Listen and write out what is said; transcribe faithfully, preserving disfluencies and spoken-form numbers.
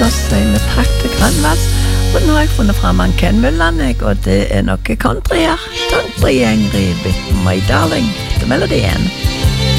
plass jeg med takt og grønnvals, og nå har jeg funnet frem en Ken Mulland, og det er noe country her. Country angry with my darling, the melodien.